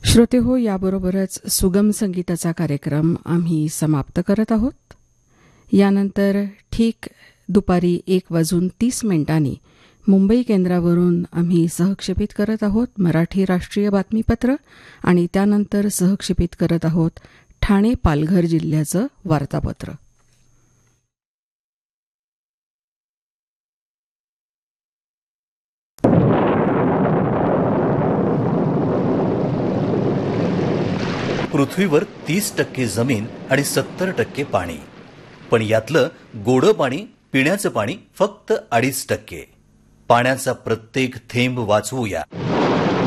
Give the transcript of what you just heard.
श्रोते हो, याबरोबरच सुगम संगीताचा कार्यक्रम आम्ही समाप्त करत आहोत. यानंतर ठीक दुपारी 1:30 मुंबई केंद्रावरून आम्ही सहक्षेपित करत आहोत मराठी राष्ट्रीय बातमीपत्र आणि त्यानंतर सहक्षेपित करत आहोत ठाणे पालघर जिल्ह्याचं वार्तापत्र. पृथ्वीवर 30% जमीन आणि 70% पाणी, पण यातलं गोडं पाणी, पिण्याचं पाणी फक्त 2.5%. पाण्याचा प्रत्येक थेंब वाचवूया.